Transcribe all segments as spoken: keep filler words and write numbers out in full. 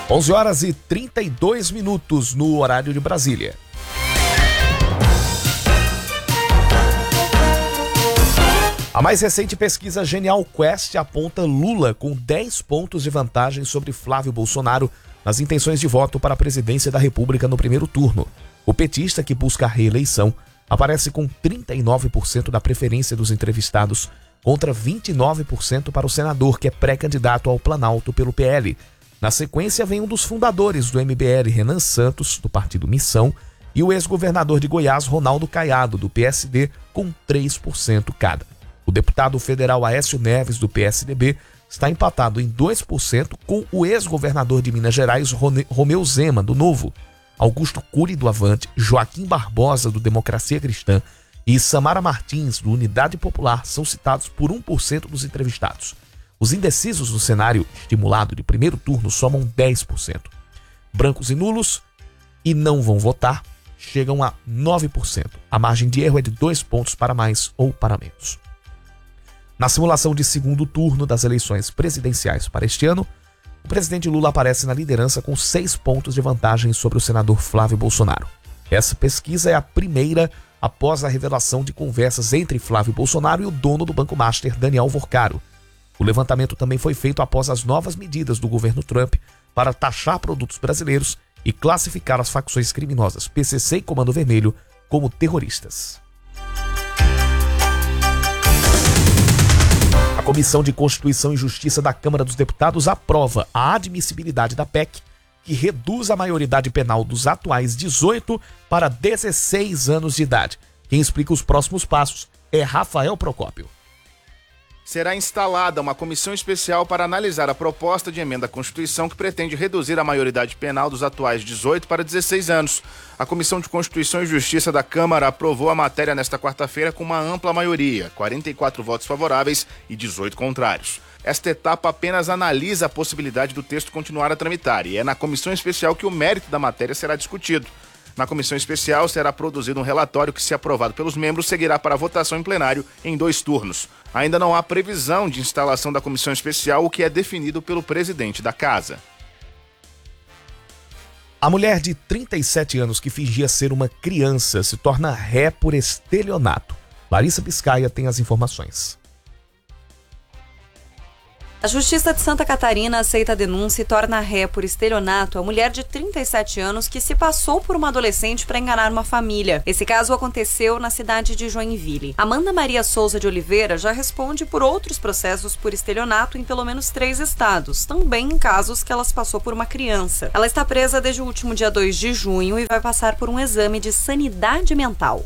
onze horas e trinta e dois minutos no horário de Brasília. A mais recente pesquisa Genial Quest aponta Lula com dez pontos de vantagem sobre Flávio Bolsonaro nas intenções de voto para a presidência da República no primeiro turno. O petista, que busca a reeleição, aparece com trinta e nove por cento da preferência dos entrevistados contra vinte e nove por cento para o senador, que é pré-candidato ao Planalto pelo P L. Na sequência, vem um dos fundadores do M B L, Renan Santos, do partido Missão, e o ex-governador de Goiás, Ronaldo Caiado, do P S D, com três por cento cada. O deputado federal Aécio Neves, do P S D B, está empatado em dois por cento com o ex-governador de Minas Gerais, Romeu Zema, do Novo, Augusto Cury, do Avante, Joaquim Barbosa, do Democracia Cristã, e Samara Martins, do Unidade Popular, são citados por um por cento dos entrevistados. Os indecisos no cenário estimulado de primeiro turno somam dez por cento. Brancos e nulos e não vão votar chegam a nove por cento. A margem de erro é de dois pontos para mais ou para menos. Na simulação de segundo turno das eleições presidenciais para este ano, o presidente Lula aparece na liderança com seis pontos de vantagem sobre o senador Flávio Bolsonaro. Essa pesquisa é a primeira após a revelação de conversas entre Flávio Bolsonaro e o dono do Banco Master, Daniel Vorcaro. O levantamento também foi feito após as novas medidas do governo Trump para taxar produtos brasileiros e classificar as facções criminosas P C C e Comando Vermelho como terroristas. A Comissão de Constituição e Justiça da Câmara dos Deputados aprova a admissibilidade da P E C, que reduz a maioridade penal dos atuais dezoito para dezesseis anos de idade. Quem explica os próximos passos é Rafael Procópio. Será instalada uma comissão especial para analisar a proposta de emenda à Constituição que pretende reduzir a maioridade penal dos atuais dezoito para dezesseis anos. A Comissão de Constituição e Justiça da Câmara aprovou a matéria nesta quarta-feira com uma ampla maioria, quarenta e quatro votos favoráveis e dezoito contrários. Esta etapa apenas analisa a possibilidade do texto continuar a tramitar e é na comissão especial que o mérito da matéria será discutido. Na comissão especial será produzido um relatório que, se aprovado pelos membros, seguirá para votação em plenário em dois turnos. Ainda não há previsão de instalação da comissão especial, o que é definido pelo presidente da Casa. A mulher de trinta e sete anos que fingia ser uma criança se torna ré por estelionato. Larissa Biscaia tem as informações. A Justiça de Santa Catarina aceita a denúncia e torna ré por estelionato a mulher de trinta e sete anos que se passou por uma adolescente para enganar uma família. Esse caso aconteceu na cidade de Joinville. Amanda Maria Souza de Oliveira já responde por outros processos por estelionato em pelo menos três estados, também em casos que ela se passou por uma criança. Ela está presa desde o último dia dois de junho e vai passar por um exame de sanidade mental.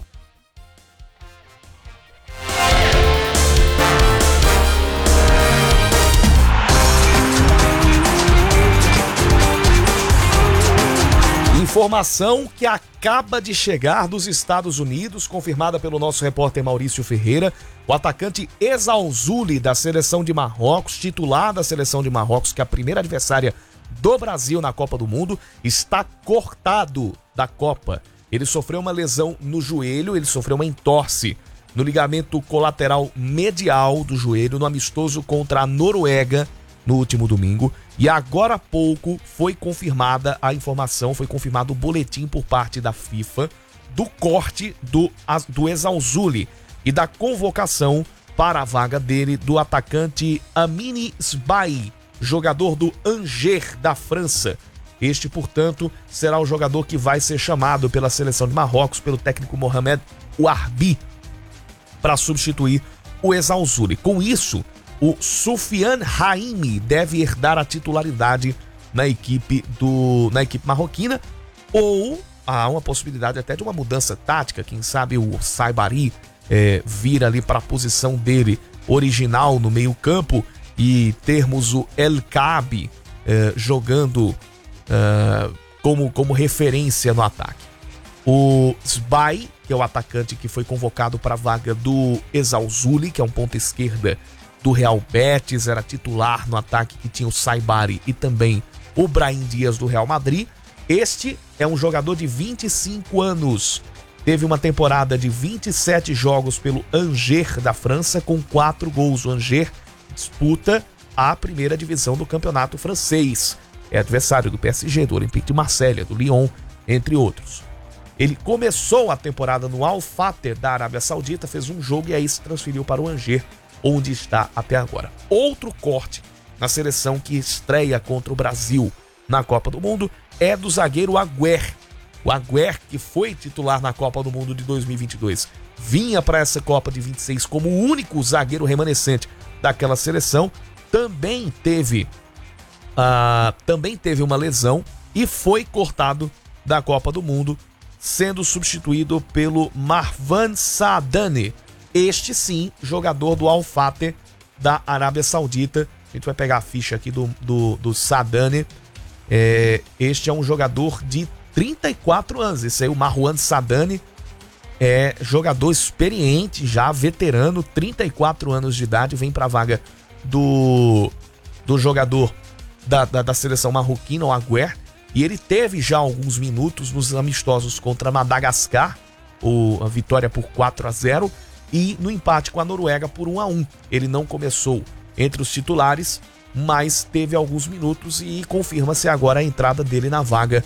Informação que acaba de chegar dos Estados Unidos, confirmada pelo nosso repórter Maurício Ferreira. O atacante Ezzalzouli, da seleção de Marrocos, titular da seleção de Marrocos, que é a primeira adversária do Brasil na Copa do Mundo, está cortado da Copa. Ele sofreu uma lesão no joelho, ele sofreu uma entorse no ligamento colateral medial do joelho no amistoso contra a Noruega no último domingo. E agora há pouco foi confirmada a informação, foi confirmado o boletim por parte da FIFA do corte do, do Ezzalzouli e da convocação para a vaga dele do atacante Amine Sbahi, jogador do Angers da França. Este, portanto, será o jogador que vai ser chamado pela seleção de Marrocos, pelo técnico Mohamed Ouarbi, para substituir o Ezzalzouli. Com isso, o Soufiane Haimi deve herdar a titularidade na equipe, do, na equipe marroquina, ou há uma possibilidade até de uma mudança tática, quem sabe o Saibari é, vir ali para a posição dele original no meio campo e termos o El Kaabi é, jogando é, como, como referência no ataque. O Sbahi, que é o atacante que foi convocado para a vaga do Ezzalzouli, que é um ponta esquerda do Real Betis, era titular no ataque, que tinha o Saibari e também o Brahim Dias do Real Madrid. Este é um jogador de vinte e cinco anos. Teve uma temporada de vinte e sete jogos pelo Angers da França, com quatro gols. O Angers disputa a primeira divisão do campeonato francês. é adversário do P S G, do Olympique de Marselha, do Lyon, entre outros. Ele começou a temporada no Al Fateh da Arábia Saudita, fez um jogo e aí se transferiu para o Angers, onde está até agora. Outro corte na seleção que estreia contra o Brasil na Copa do Mundo é do zagueiro Agüer. O Agüer, que foi titular na Copa do Mundo de dois mil e vinte e dois, vinha para essa Copa de vinte e seis como o único zagueiro remanescente daquela seleção, também teve, uh, também teve uma lesão e foi cortado da Copa do Mundo, sendo substituído pelo Marwan Saadani, este sim, jogador do Al Fateh da Arábia Saudita. A gente vai pegar a ficha aqui do, do, do Saadani. É, este é um jogador de trinta e quatro anos, esse aí, o Marwan Saadani, é jogador experiente, já veterano, trinta e quatro anos de idade, vem para a vaga do, do jogador da, da, da seleção marroquina, o Agüer. E ele teve já alguns minutos nos amistosos contra Madagascar, o, a vitória por quatro a zero, e no empate com a Noruega por um a um. Ele não começou entre os titulares, mas teve alguns minutos e confirma-se agora a entrada dele na vaga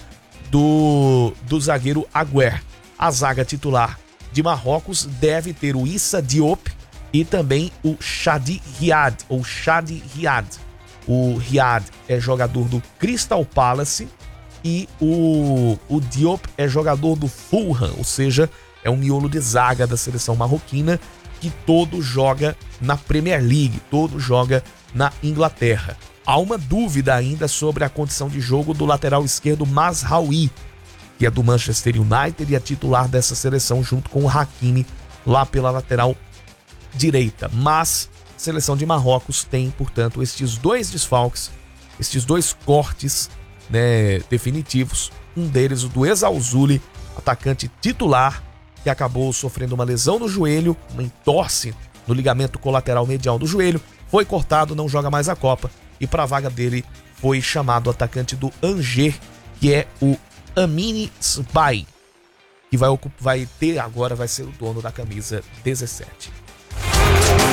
do, do zagueiro Agüer. A zaga titular de Marrocos deve ter o Issa Diop e também o Shadi Riad, ou Shadi Riad. O Riad é jogador do Crystal Palace, e o, o Diop é jogador do Fulham, ou seja, é um miolo de zaga da seleção marroquina que todo joga na Premier League, todo joga na Inglaterra. Há uma dúvida ainda sobre a condição de jogo do lateral esquerdo Mazraoui, que é do Manchester United e é titular dessa seleção junto com o Hakimi lá pela lateral direita. Mas a seleção de Marrocos tem, portanto, estes dois desfalques, estes dois cortes, né, definitivos. Um deles, o do Ezzalzouli, atacante titular, que acabou sofrendo uma lesão no joelho, uma entorse no ligamento colateral medial do joelho, foi cortado, não joga mais a Copa, e para a vaga dele foi chamado o atacante do Angers, que é o Amine Sbai, que vai, vai ter agora, vai ser o dono da camisa dezessete.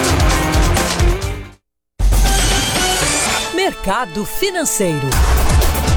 Mercado Financeiro.